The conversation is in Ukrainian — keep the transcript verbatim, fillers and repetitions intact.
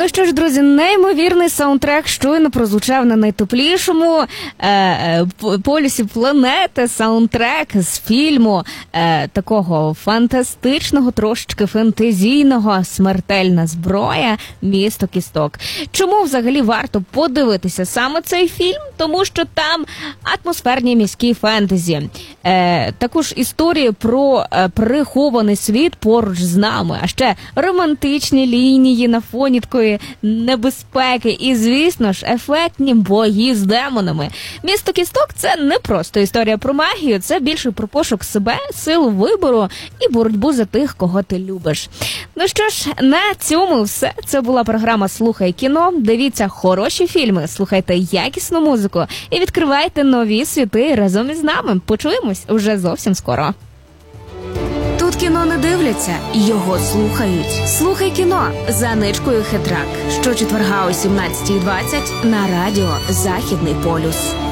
Ну що ж, друзі, неймовірний саундтрек щойно прозвучав на найтеплішому е, е, полюсі планети. Саундтрек з фільму е, такого фантастичного, трошечки фентезійного «Смертельна зброя. Місто кісток». Чому взагалі варто подивитися саме цей фільм? Тому що там атмосферні міські фентезі. Е, також історії про е, прихований світ поруч з нами, а ще романтичні лінії на фоні такої небезпеки і, звісно ж, ефектні бої з демонами. «Місто кісток» – це не просто історія про магію, це більше про пошук себе, силу вибору і боротьбу за тих, кого ти любиш. Ну що ж, на цьому все. Це була програма «Слухай кіно». Дивіться хороші фільми, слухайте якісну музику і відкривайте нові світи разом із нами. Почуємось уже зовсім скоро. Тут кіно не дивляться, його слухають. «Слухай кіно» за Ничкою Хитрак. Щочетверга о сімнадцятій двадцять на радіо «Західний полюс».